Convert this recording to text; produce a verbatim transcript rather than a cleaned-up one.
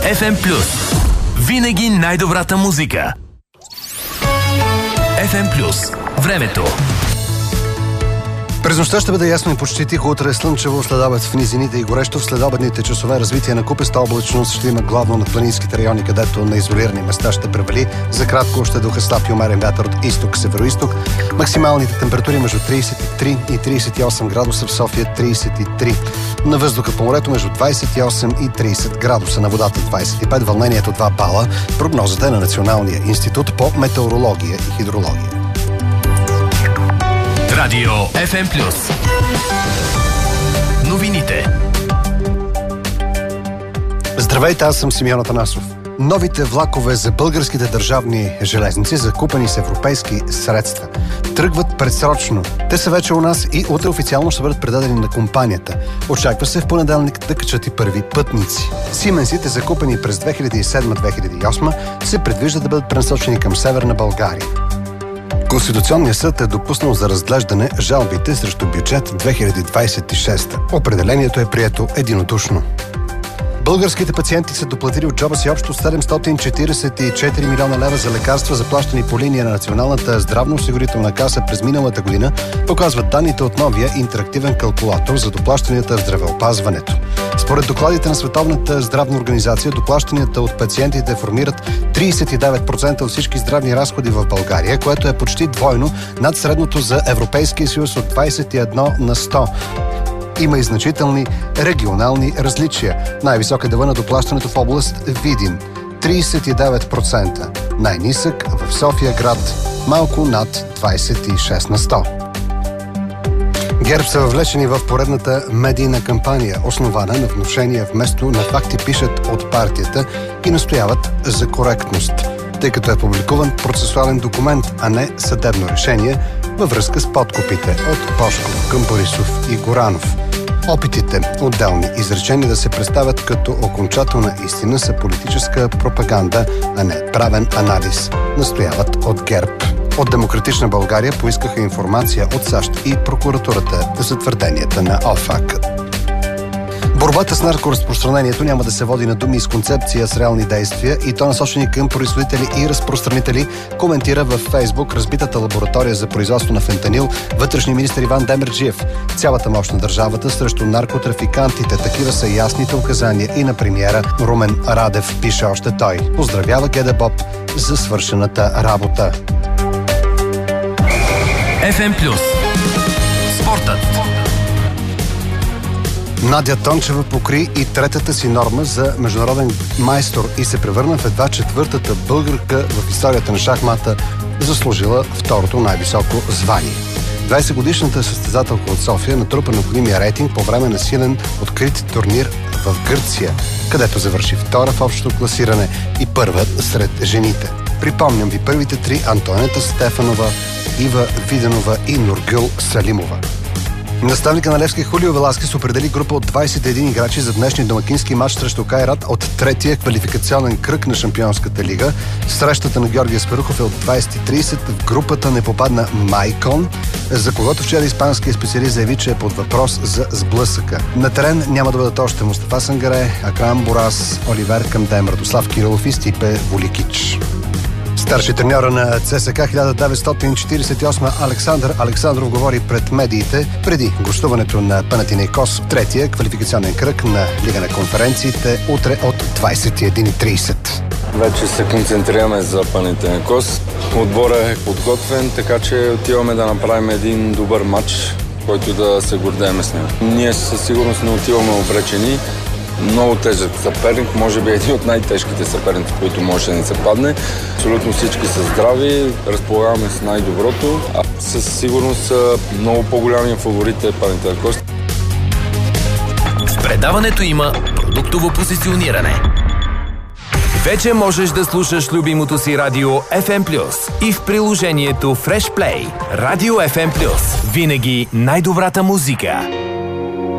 еф ем Плюс. Винаги най-добрата музика. еф ем Плюс. Времето. През нощта ще бъде ясно и почти тихо, утре слънчево, следобед в низините и горещо. В следобедните часове развитие на купеста облачност ще има главно над планинските райони, където на изолирани места ще превали. За кратко ще духа слаб и умерен вятър от изток, североизток. Максималните температури между трийсет и три и трийсет и осем градуса, в София трийсет и три. На въздуха по морето между двайсет и осем и трийсет градуса, на водата двайсет и пет, вълнението два бала. Прогнозата е на Националния институт по метеорология и хидрология. Радио еф ем Плюс. Новините. Здравейте, аз съм Симеон Атанасов. Новите влакове за българските държавни железници, закупени с европейски средства, тръгват предсрочно. Те са вече у нас и утре официално ще бъдат предадени на компанията. Очаква се в понеделник да качат и първи пътници. Сименсите, закупени през две хиляди и седма - две хиляди и осма, се предвижда да бъдат пренасочени към Северна България. Конституционният съд е допуснал за разглеждане жалбите срещу бюджет две хиляди двайсет и шеста. Определението е прието единодушно. Българските пациенти са доплатили от джоба си общо седемстотин четирийсет и четири милиона лева за лекарства, заплащани по линия на Националната здравноосигурителна каса през миналата година, показват данните от новия интерактивен калкулатор за доплащанията в здравеопазването. Според докладите на Световната здравна организация, доплащанията от пациентите формират трийсет и девет процента от всички здравни разходи в България, което е почти двойно над средното за Европейския съюз от двайсет и едно на сто. Има и значителни регионални различия. Най-висок е дела на доплащането в област Видин – трийсет и девет процента. Най-нисък в София град – малко над двайсет и шест на сто. ГЕРБ са въвлечени в поредната медийна кампания, основана на внушения вместо на факти, пишат от партията и настояват за коректност, тъй като е публикуван процесуален документ, а не съдебно решение във връзка с подкупите от Божков към Борисов и Горанов. Опитите отделни изречения да се представят като окончателна истина са политическа пропаганда, а не правен анализ, настояват от ГЕРБ. От Демократична България поискаха информация от САЩ и прокуратурата за твърденията на ОФАК. Борбата с наркоразпространението няма да се води на думи и с концепция с реални действия, и то насочени към производители и разпространители, коментира във Фейсбук разбитата лаборатория за производство на фентанил вътрешния министър Иван Демерджиев. Цялата мощ на държавата срещу наркотрафикантите, такива са ясните указания и на премиера Румен Радев, пише още той. Поздравява ГДБОП за свършената работа. еф ем Плюс. Спортът. Надя Тончева покри и третата си норма за международен майстор и се превърна в едва четвъртата българка в историята на шахмата, заслужила второто най-високо звание. двайсетгодишната състезателка от София натрупа необходимия рейтинг по време на силен открит турнир в Гърция, където завърши втора в общото класиране и първа сред жените. Припомням ви първите три: Антоанета Стефанова, Ива Виденова и Нургюл Салимова. Наставника на Левски Хулио Веласкес определи група от двайсет и един играчи за днешния домакински матч срещу Кайрат от третия квалификационен кръг на Шампионската лига. Срещата на Георги Аспарухов е от двайсет и трийсет. В групата не попадна Майкон, за когото вчера испанският специалист заяви, че е под въпрос за сблъсъка. На терен няма да бъдат още Мустафа Сангаре, Акрам Борас, Оливер Камдем, Радослав Кирилов и Стипе Воликич. Старши треньора на ЦСКА хиляда деветстотин четирийсет и осма Александър Александров говори пред медиите преди гостуването на Панатинейкос в третия квалификационен кръг на Лига на конференциите утре от двайсет и една и трийсет. Вече се концентрираме за Панатинейкос. Отборът е подготвен, така че отиваме да направим един добър матч, който да се гордеем с него. Ние със сигурност не отиваме обречени. Много тежък съперник, може би един от най-тежките съперници, които може да ни се падне. Абсолютно всички са здрави, разполагаме с най-доброто, а със сигурност много по-голямия фаворит е Панатинейкос. В предаването има продуктово позициониране. Вече можеш да слушаш любимото си радио еф ем Плюс и в приложението Fresh Play. Радио еф ем Плюс. Винаги най-добрата музика.